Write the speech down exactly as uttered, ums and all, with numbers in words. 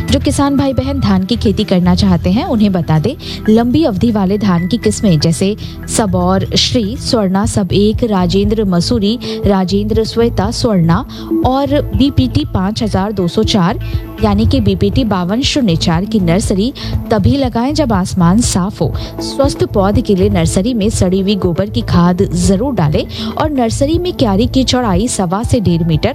जो किसान भाई बहन धान की खेती करना चाहते हैं उन्हें बता दें, लंबी अवधि वाले धान की किस्में जैसे सबौर, श्री, स्वर्णा सब एक, राजेंद्र मसूरी, राजेंद्र श्वेता, स्वर्णा और बीपीटी पाँच हजार दो सौ चार यानी कि बीपीटी बावन शून्य चार की नर्सरी तभी लगाएं जब आसमान साफ हो। स्वस्थ पौध के लिए नर्सरी में सड़ी हुई गोबर की खाद जरूर डालें और नर्सरी में क्यारी की चौड़ाई सवा से डेढ़ मीटर